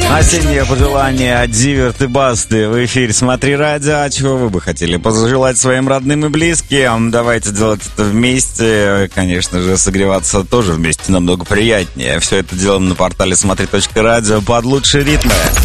Осеннее пожелание от Зиверт и Басты в эфире «Смотри радио». А чего вы бы хотели пожелать своим родным и близким? Давайте делать это вместе. Конечно же, согреваться тоже вместе намного приятнее. Все это делаем на портале смотри.радио под лучшие ритмы.